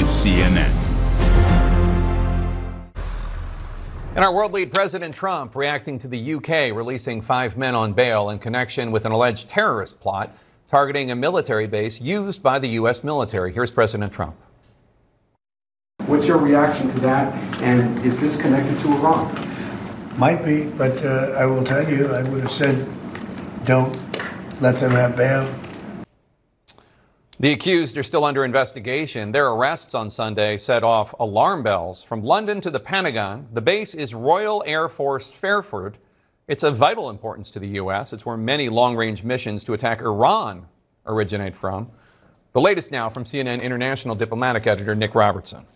is CNN. And our world lead, President Trump, reacting to the UK releasing 5 men on bail in connection with an alleged terrorist plot targeting a military base used by the U.S. military. Here's President Trump. What's your reaction to that, and is this connected to Iran? Might be, but I will tell you, I would have said, don't let them have bail. The accused are still under investigation. Their arrests on Sunday set off alarm bells from London to the Pentagon. The base is Royal Air Force Fairford. It's of vital importance to the U.S. It's where many long-range missions to attack Iran originate from. The latest now from CNN international diplomatic editor Nick Robertson.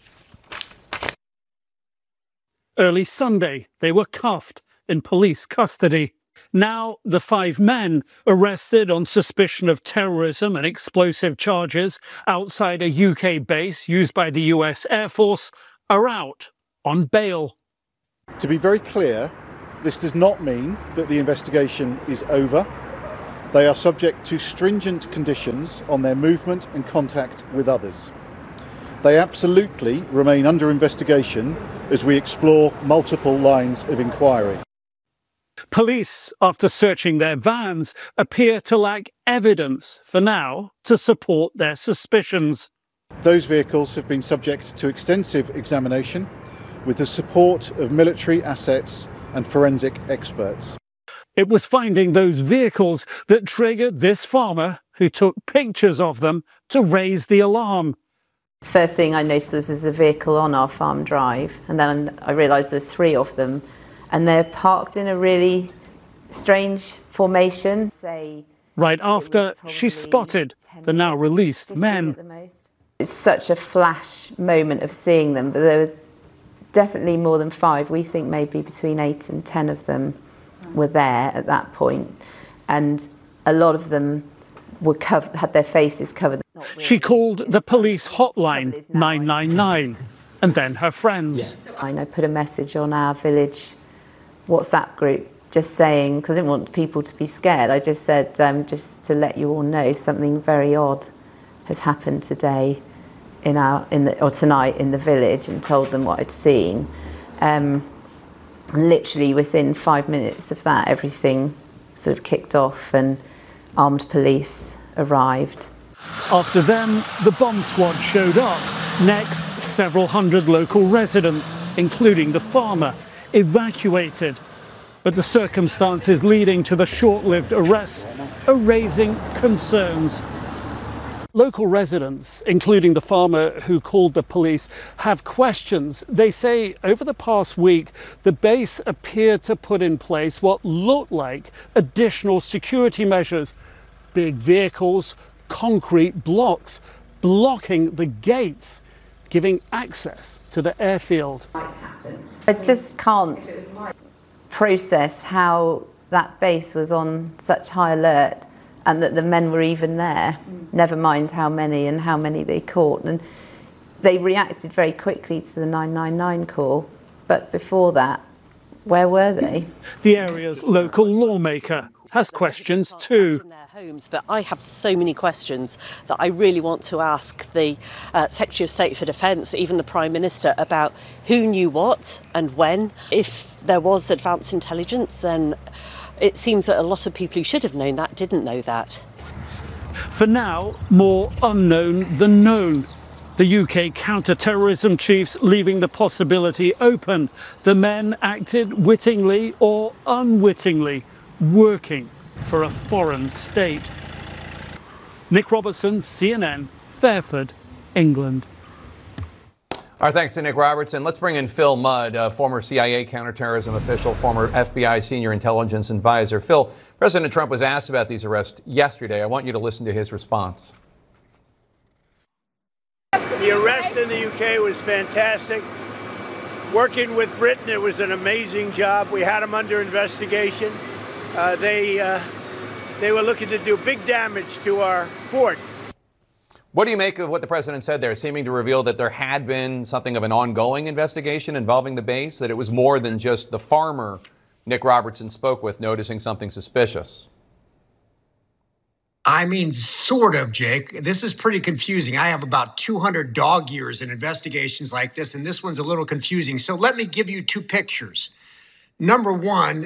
Early Sunday, they were cuffed in police custody. Now, the 5 men arrested on suspicion of terrorism and explosive charges outside a UK base used by the US Air Force are out on bail. To be very clear, this does not mean that the investigation is over. They are subject to stringent conditions on their movement and contact with others. They absolutely remain under investigation as we explore multiple lines of inquiry. Police, after searching their vans, appear to lack evidence for now to support their suspicions. Those vehicles have been subject to extensive examination with the support of military assets and forensic experts. It was finding those vehicles that triggered this farmer, who took pictures of them, to raise the alarm. First thing I noticed was there's a vehicle on our farm drive, and then I realised there's 3 of them, and they're parked in a really strange formation. Right after she spotted the now released men. It's such a flash moment of seeing them, but there were definitely more than 5. We think maybe between 8 and 10 of them were there at that point, and a lot of them were had their faces covered. She called the police hotline 999 and then her friends. I put a message on our village WhatsApp group just saying, because I didn't want people to be scared, I just said, just to let you all know, something very odd has happened today or tonight in the village, and told them what I'd seen. Literally within 5 minutes of that, everything sort of kicked off and armed police arrived. After them, the bomb squad showed up. Next, several hundred local residents, including the farmer, evacuated. But the circumstances leading to the short-lived arrests are raising concerns. Local residents, including the farmer who called the police, have questions. They say over the past week, the base appeared to put in place what looked like additional security measures. Big vehicles, concrete blocks, blocking the gates, giving access to the airfield. I just can't process how that base was on such high alert and that the men were even there, never mind how many they caught. And they reacted very quickly to the 999 call, but before that, where were they? The area's local lawmaker has questions too. Homes, but I have so many questions that I really want to ask the Secretary of State for Defence, even the Prime Minister, about who knew what and when. If there was advanced intelligence, then it seems that a lot of people who should have known that didn't know that. For now, more unknown than known. The UK counter-terrorism chiefs leaving the possibility open. The men acted wittingly or unwittingly, working for a foreign state. Nick Robertson, CNN, Fairford, England. Our thanks to Nick Robertson. Let's bring in Phil Mudd, former CIA counterterrorism official, former FBI senior intelligence advisor. Phil, President Trump was asked about these arrests yesterday. I want you to listen to his response. The arrest in the UK was fantastic. Working with Britain, it was an amazing job. We had them under investigation. They were looking to do big damage to our fort. What do you make of what the president said there, seeming to reveal that there had been something of an ongoing investigation involving the base, that it was more than just the farmer Nick Robertson spoke with noticing something suspicious? I mean, sort of, Jake. This is pretty confusing. I have about 200 dog years in investigations like this, and this one's a little confusing. So let me give you two pictures. Number one,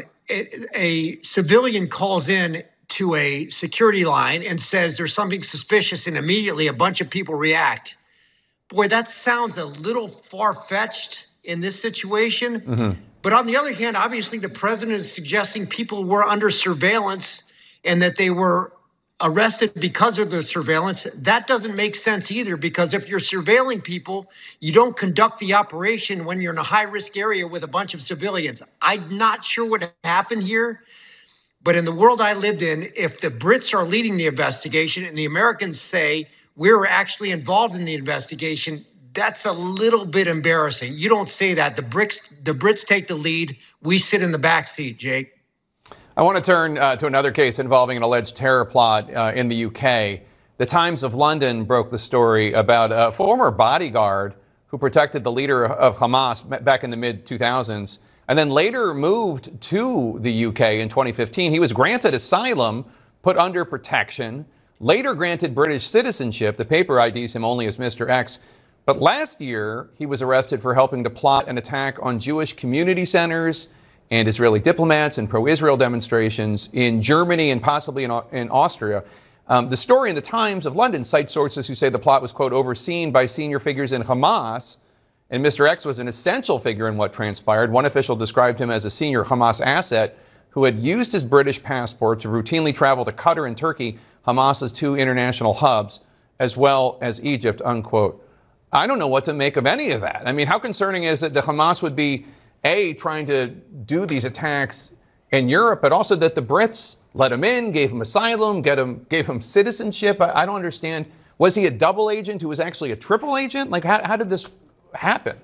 a civilian calls in to a security line and says there's something suspicious, and immediately a bunch of people react. Boy, that sounds a little far-fetched in this situation. Mm-hmm. But on the other hand, obviously the president is suggesting people were under surveillance and that they were arrested because of the surveillance. That doesn't make sense either, because if you're surveilling people, you don't conduct the operation when you're in a high-risk area with a bunch of civilians. I'm not sure what happened here, but in the world I lived in, if the Brits are leading the investigation and the Americans say we were actually involved in the investigation, that's a little bit embarrassing. You don't say that. The Brits take the lead. We sit in the back seat, Jake. I want to turn to another case involving an alleged terror plot in the UK. The Times of London broke the story about a former bodyguard who protected the leader of Hamas back in the mid-2000s and then later moved to the UK in 2015. He was granted asylum, put under protection, later granted British citizenship. The paper IDs him only as Mr. X. But last year, he was arrested for helping to plot an attack on Jewish community centers and Israeli diplomats and pro-Israel demonstrations in Germany and possibly in Austria. The story in the Times of London cites sources who say the plot was, quote, overseen by senior figures in Hamas, and Mr. X was an essential figure in what transpired. One official described him as a senior Hamas asset who had used his British passport to routinely travel to Qatar and Turkey, Hamas's two international hubs, as well as Egypt, unquote. I don't know what to make of any of that. I mean, how concerning is it that Hamas would be trying to do these attacks in Europe, but also that the Brits let him in, gave him asylum, gave him citizenship? I don't understand. Was he a double agent who was actually a triple agent? Like, how did this happen?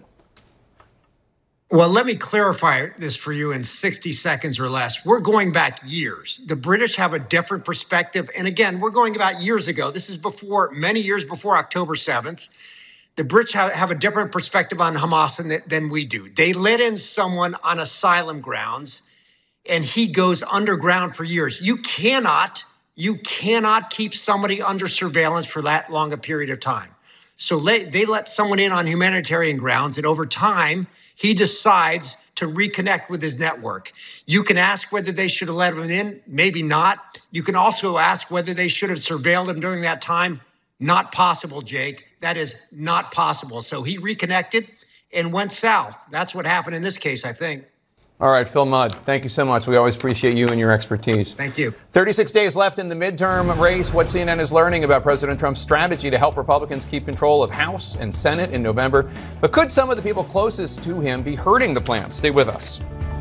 Well, let me clarify this for you in 60 seconds or less. We're going back years. The British have a different perspective. And again, we're going about years ago. This is many years before October 7th. The Brits have a different perspective on Hamas than we do. They let in someone on asylum grounds, and he goes underground for years. You cannot keep somebody under surveillance for that long a period of time. So they let someone in on humanitarian grounds, and over time, he decides to reconnect with his network. You can ask whether they should have let him in, maybe not. You can also ask whether they should have surveilled him during that time. Not possible, Jake. That is not possible. So he reconnected and went south. That's what happened in this case, I think. All right, Phil Mudd, thank you so much. We always appreciate you and your expertise. Thank you. 36 days left in the midterm race. What CNN is learning about President Trump's strategy to help Republicans keep control of House and Senate in November. But could some of the people closest to him be hurting the plan? Stay with us.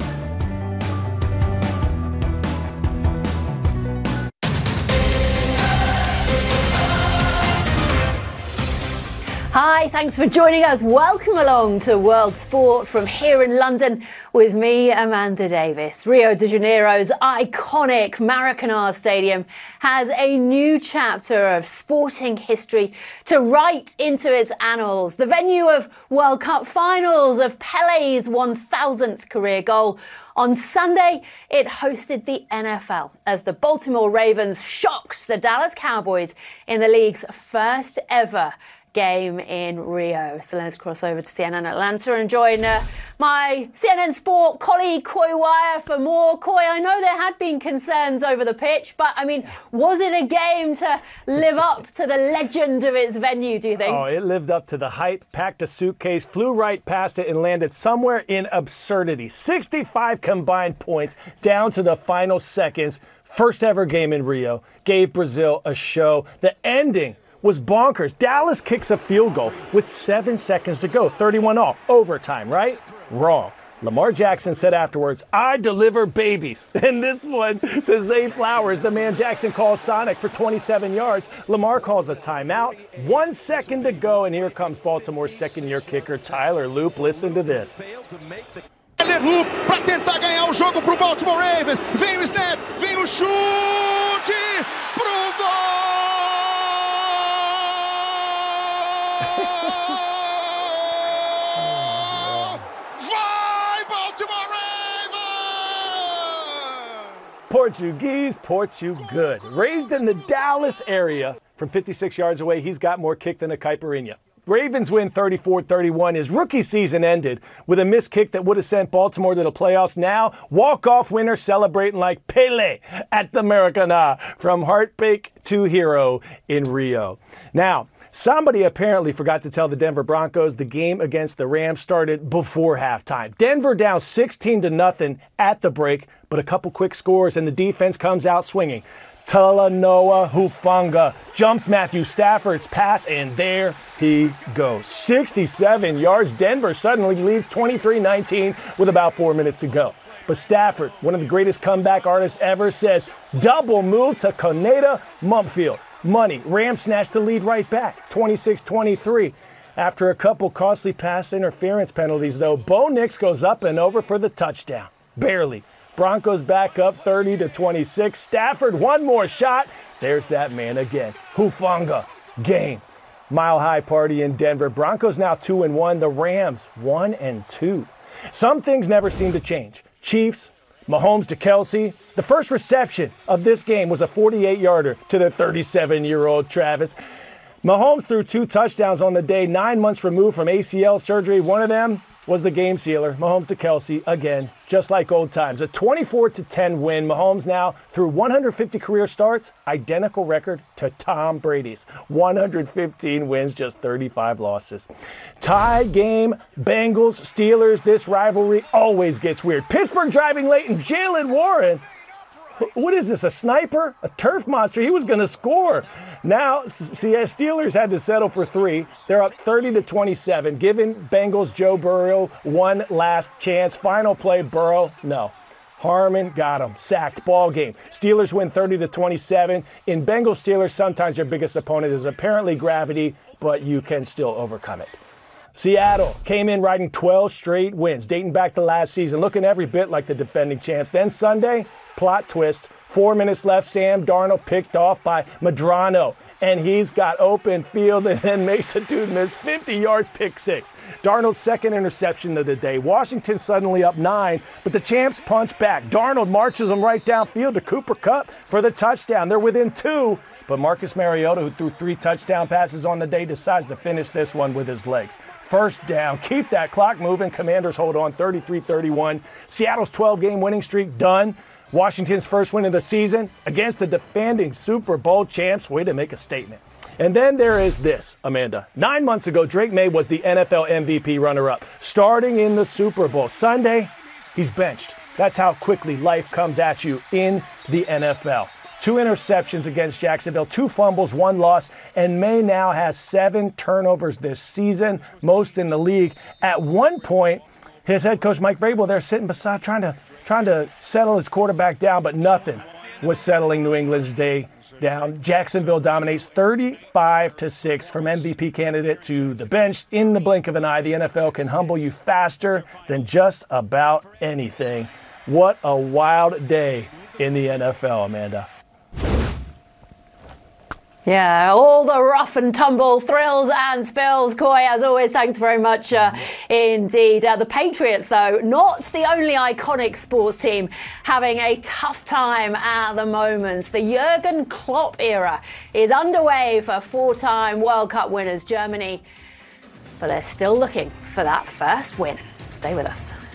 Hi, thanks for joining us. Welcome along to World Sport from here in London with me, Amanda Davis. Rio de Janeiro's iconic Maracanã Stadium has a new chapter of sporting history to write into its annals. The venue of World Cup finals, of Pele's 1,000th career goal. On Sunday, it hosted the NFL as the Baltimore Ravens shocked the Dallas Cowboys in the league's first ever game in Rio. So let's cross over to CNN Atlanta and join my CNN Sport colleague Coy Wire for more. Coy, I know there had been concerns over the pitch, but I mean, was it a game to live up to the legend of its venue, do you think? Oh, it lived up to the hype, packed a suitcase, flew right past it and landed somewhere in absurdity. 65 combined points down to the final seconds. First ever game in Rio. Gave Brazil a show. The ending was bonkers. Dallas kicks a field goal with 7 seconds to go, 31 all, overtime, right? Wrong. Lamar Jackson said afterwards, "I deliver babies." And this one to Zay Flowers, the man Jackson calls Sonic for 27 yards. Lamar calls a timeout, 1 second to go, and here comes Baltimore's second-year kicker, Tyler Loop. Listen to this. Loop para tentar ganhar o jogo pro Baltimore Ravens. Vem o snap, vem o chute pro gol! Vai, Baltimore Ravens! Portuguese, Portugal. Raised in the Dallas area, from 56 yards away, he's got more kick than a caipirinha. Ravens win 34-31. His rookie season ended with a missed kick that would have sent Baltimore to the playoffs. Now, walk-off winner celebrating like Pele at the Maracanã, from heartbreak to hero in Rio. Now, somebody apparently forgot to tell the Denver Broncos the game against the Rams started before halftime. Denver down 16-0 at the break, but a couple quick scores and the defense comes out swinging. Talanoa Hufanga jumps Matthew Stafford's pass, and there he goes. 67 yards. Denver suddenly leads 23-19 with about 4 minutes to go. But Stafford, one of the greatest comeback artists ever, says, double move to Konata Mumpfield. Money. Rams snatched the lead right back, 26-23. After a couple costly pass interference penalties, though, Bo Nix goes up and over for the touchdown. Barely. Broncos back up 30-26. Stafford, one more shot. There's that man again. Hufanga. Game. Mile High party in Denver. Broncos now 2-1. The Rams 1-2. Some things never seem to change. Chiefs, Mahomes to Kelsey. The first reception of this game was a 48-yarder to the 37-year-old Travis. Mahomes threw 2 touchdowns on the day, 9 months removed from ACL surgery. One of them was the game sealer. Mahomes to Kelsey, again, just like old times. A 24-10 win. Mahomes now, through 150 career starts, identical record to Tom Brady's. 115 wins, just 35 losses. Tie game, Bengals, Steelers. This rivalry always gets weird. Pittsburgh driving late, and Jalen Warren, what is this, a sniper? A turf monster? He was going to score. Now, Steelers had to settle for 3. They're up 30-27, giving Bengals Joe Burrow one last chance. Final play, Burrow, no. Harmon got him. Sacked. Ball game. Steelers win 30-27. In Bengals Steelers, sometimes your biggest opponent is apparently gravity, but you can still overcome it. Seattle came in riding 12 straight wins, dating back to last season, looking every bit like the defending champs. Then Sunday, plot twist, 4 minutes left, Sam Darnold picked off by Medrano, and he's got open field and then makes a dude miss 50 yards, pick 6. Darnold's second interception of the day. Washington suddenly up 9, but the champs punch back. Darnold marches them right downfield to Cooper Kupp for the touchdown. They're within 2, but Marcus Mariota, who threw 3 touchdown passes on the day, decides to finish this one with his legs. First down, keep that clock moving. Commanders hold on 33-31. Seattle's 12-game winning streak done. Washington's first win of the season against the defending Super Bowl champs. Way to make a statement. And then there is this, Amanda. 9 months ago, Drake May was the NFL MVP runner-up, starting in the Super Bowl. Sunday, he's benched. That's how quickly life comes at you in the NFL. 2 interceptions against Jacksonville, 2 fumbles, 1 loss, and May now has 7 turnovers this season, most in the league. At one point, his head coach, Mike Vrabel, there sitting beside trying to settle his quarterback down, but nothing was settling New England's day down. Jacksonville dominates 35-6 from MVP candidate to the bench. In the blink of an eye, the NFL can humble you faster than just about anything. What a wild day in the NFL, Amanda. Yeah, all the rough and tumble, thrills and spills. Coy, as always, thanks very much indeed. The Patriots, though, not the only iconic sports team having a tough time at the moment. The Jurgen Klopp era is underway for 4-time World Cup winners Germany, but they're still looking for that first win. Stay with us.